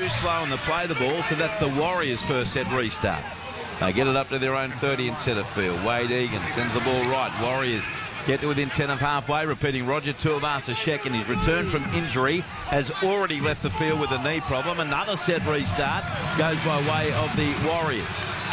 too slow on the play the ball, so that's the Warriors' first set restart. They get it up to their own 30 in centre field. Wade Egan sends the ball right. Warriors get to within 10 of halfway, repeating Roger Tuivasa-Sheck in his return from injury has already left the field with a knee problem. Another set restart goes by way of the Warriors.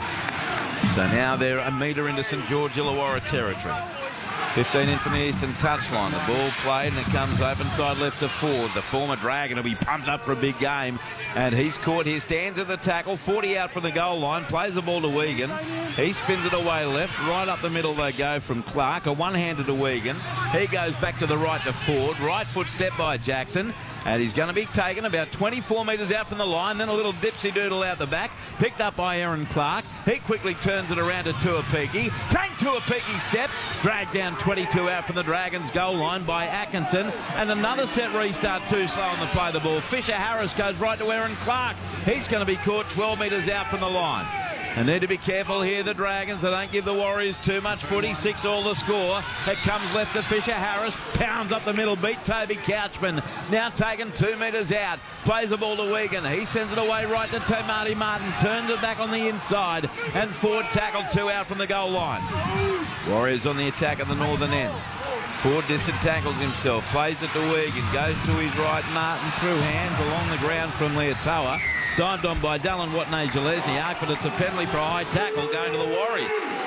So now they're a metre into St George Illawarra territory. 15 in from the eastern touchline. The ball played and it comes open side left to Ford. The former Dragon will be pumped up for a big game. And he's caught here, stands at the tackle, 40 out from the goal line, plays the ball to Wigan. He spins it away left, right up the middle they go from Clark. A one-hander to Wigan. He goes back to the right to Ford. Right foot step by Jackson. And he's going to be taken about 24 metres out from the line. Then a little dipsy-doodle out the back. Picked up by Aaron Clark. He quickly turns it around to Tuapiki. Tank Tuapiki steps. Dragged down 22 out from the Dragons' goal line by Atkinson. And another set restart too slow on the play the ball. Fisher Harris goes right to Aaron Clark. He's going to be caught 12 metres out from the line. They need to be careful here, the Dragons. They don't give the Warriors too much footy. 6 all the score. It comes left to Fisher Harris. Pounds up the middle. Beat Toby Couchman. Now taken 2 metres out. Plays the ball to Wigan. He sends it away right to Tomati Martin. Turns it back on the inside. And Ford tackled 2 out from the goal line. Warriors on the attack at the northern end. Ford disentangles himself. Plays it to Wigan. Goes to his right. Martin through hands along the ground from Leotoa. Dived on by Dallin Watney-Jalesniak, but it's a penalty for a high tackle going to the Warriors.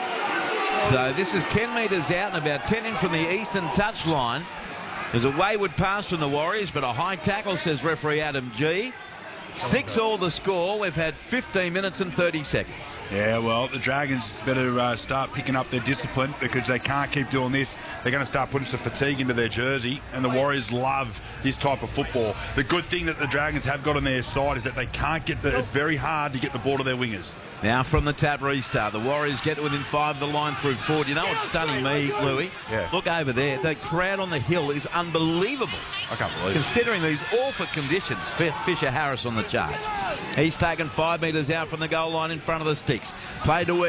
So this is 10 metres out and about 10 in from the eastern touchline. There's a wayward pass from the Warriors, but a high tackle, says referee Adam G. 6 all the score. We've had 15 minutes and 30 seconds. Yeah, well, the Dragons better start picking up their discipline because they can't keep doing this. They're going to start putting some fatigue into their jersey, and the Warriors love this type of football. The good thing that the Dragons have got on their side is that they can't get it's very hard to get the ball to their wingers. Now from the tap restart, the Warriors get within 5 of the line through Ford. You know what's stunning me, Louis? Yeah. Look over there. The crowd on the hill is unbelievable. I can't believe it. Considering these awful conditions. Fisher Harris on the charge. He's taken 5 metres out from the goal line in front of the sticks. Played to